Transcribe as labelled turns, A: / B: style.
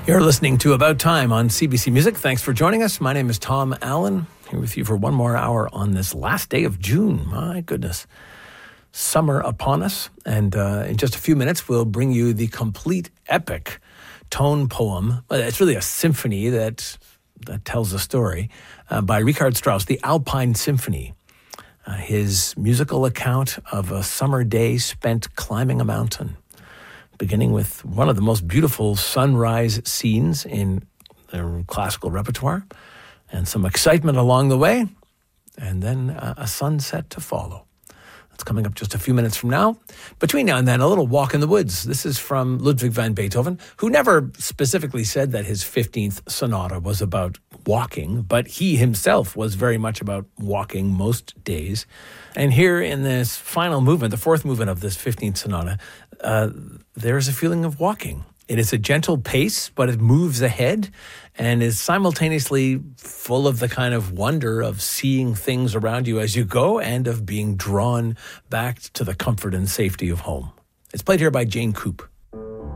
A: You're listening to About Time on CBC Music. Thanks for joining us. My name is Tom Allen, here with you for one more hour on this last day of June. My goodness. Summer upon us. And in just a few minutes, we'll bring you the complete epic tone poem. It's really a symphony that tells a story by Richard Strauss, the Alpine Symphony. His musical account of a summer day spent climbing a mountain, beginning with one of the most beautiful sunrise scenes in the classical repertoire, and some excitement along the way, and then a sunset to follow. That's coming up just a few minutes from now. Between now and then, a little walk in the woods. This is from Ludwig van Beethoven, who never specifically said that his 15th sonata was about walking, but he himself was very much about walking most days. And here in this final movement, the fourth movement of this 15th sonata, there is a feeling of walking. It is a gentle pace, but it moves ahead and is simultaneously full of the kind of wonder of seeing things around you as you go and of being drawn back to the comfort and safety of home. It's played here by Jane Coop.